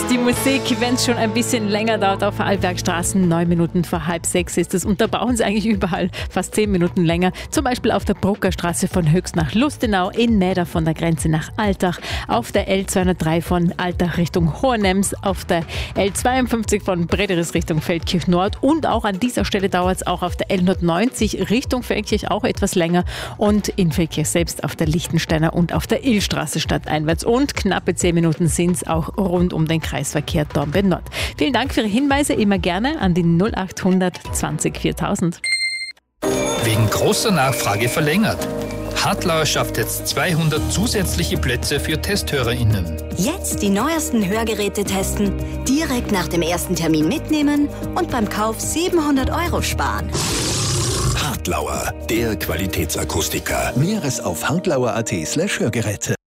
die Musik, wenn es schon ein bisschen länger dauert auf der Arlbergstraßen. 9 Minuten vor 5:30 ist es. Und da brauchen sie eigentlich überall fast 10 Minuten länger. Zum Beispiel auf der Bruckerstraße von Höchst nach Lustenau, in Mäder von der Grenze nach Altach, auf der L203 von Altach Richtung Hohenems, auf der L52 von Brederis Richtung Feldkirch Nord und auch an dieser Stelle dauert es auch auf der L190 Richtung Feldkirch auch etwas länger und in Feldkirch selbst auf der Lichtensteiner und auf der Illstraße stadteinwärts. Und knappe 10 Minuten sind es auch rund um den Kreisverkehr Dornbirn Nord. Vielen Dank für Ihre Hinweise, immer gerne an die 0800 20 4000. Wegen großer Nachfrage verlängert. Hartlauer schafft jetzt 200 zusätzliche Plätze für TesthörerInnen. Jetzt die neuesten Hörgeräte testen, direkt nach dem ersten Termin mitnehmen und beim Kauf 700 € sparen. Hartlauer, der Qualitätsakustiker. Mehres auf hartlauer.at/Hörgeräte.